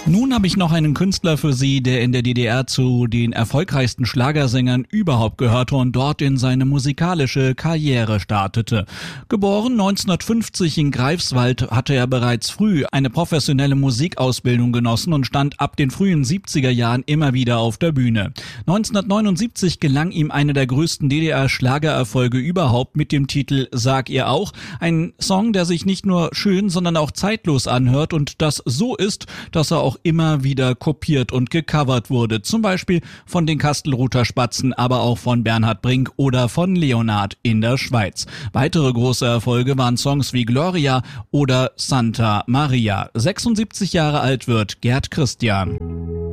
Nun habe ich noch einen Künstler für Sie, der in der DDR zu den erfolgreichsten Schlagersängern überhaupt gehörte und dort in seine musikalische Karriere startete. Geboren 1950 in Greifswald, hatte er bereits früh eine professionelle Musikausbildung genossen und stand ab den frühen 70er Jahren immer wieder auf der Bühne. 1979 gelang ihm einer der größten DDR-Schlagererfolge überhaupt mit dem Titel Sag ihr auch, ein Song, der sich nicht nur schön, sondern auch zeitlos anhört und das so ist, dass er auch immer wieder kopiert und gecovert wurde. Zum Beispiel von den Kastelruther Spatzen, aber auch von Bernhard Brink oder von Leonard in der Schweiz. Weitere große Erfolge waren Songs wie Gloria oder Santa Maria. 76 Jahre alt wird Gerd Christian.